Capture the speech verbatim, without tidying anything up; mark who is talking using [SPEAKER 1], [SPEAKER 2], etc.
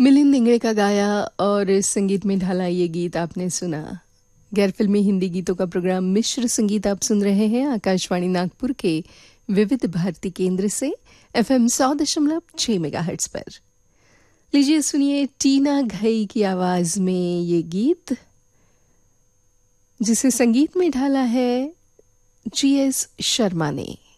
[SPEAKER 1] मिलिंद इंगड़े का गाया और संगीत में ढाला ये गीत आपने सुना। गैर फिल्मी हिंदी गीतों का प्रोग्राम मिश्र संगीत आप सुन रहे हैं आकाशवाणी नागपुर के विविध भारती केंद्र से एफएम सौ दशमलव छः मेगाहर्ट्ज पर। लीजिए सुनिए टीना घई की आवाज में ये गीत, जिसे संगीत में ढाला है जी एस शर्मा ने।